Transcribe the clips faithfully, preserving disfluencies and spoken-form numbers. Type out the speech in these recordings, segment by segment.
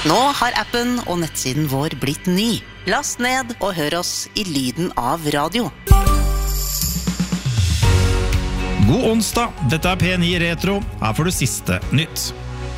Nå har appen og nettsiden vår blitt ny. Last ned og hør oss i lyden av radio. God onsdag, dette er P ni Retro. Her får du siste nytt.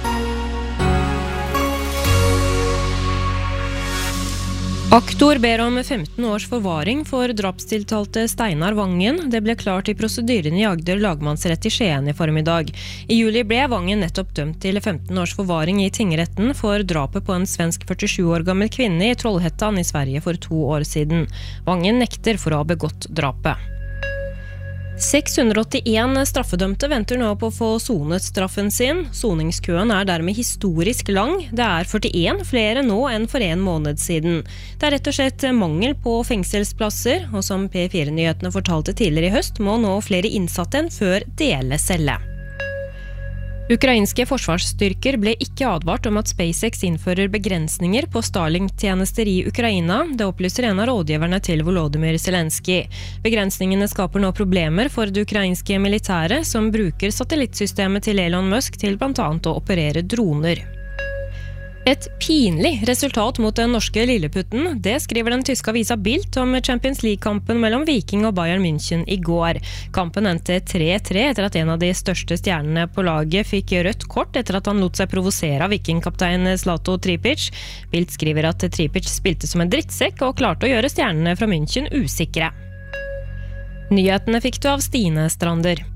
Aktor ber om femten års forvaring for drapstiltalte Steinar Vangen. Det ble klart i prosedyren i Agder lagmannsrett i Skien i formiddag. I juli ble Vangen nettopp dømt til femten års forvaring i tingretten for drapet på en svensk førtisju år gammel kvinne i Trollhättan i Sverige for to år siden. Vangen nekter for å ha begått drapet. seks hundre og åttien straffedømte venter nå på å få sonet straffen sin. Soningskøen er dermed historisk lang. Det er førtien flere nå enn for en måned siden. Det er rett og slett mangel på fengselsplasser, og som P fire-nyhetene fortalte tidligere i høst, må nå flere innsatte enn før dele celle. Ukrainske forsvarsstyrker ble ikke advart om at SpaceX innfører begrensninger på Starlink-tjenester i Ukraina. Det opplyser en av rådgiverne til Volodymyr Zelensky. Begrensningene skaper nå problemer for det ukrainske militæret, som bruker satellittsystemet til Elon Musk til blant annet å operere droner. Et pinlig resultat mot den norske lilleputten, det skriver den tyske avisa Bild om Champions League-kampen mellom Viking og Bayern München i går. Kampen endte tre tre etter at en av de største stjernene på laget fikk rødt kort etter at han lot seg provosere av Viking-kaptein Zlato Tripic. Bild skriver at Tripic spilte som en drittsekk og klarte å gjøre stjernene fra München usikre. Nyhetene fikk du av Stine Strander.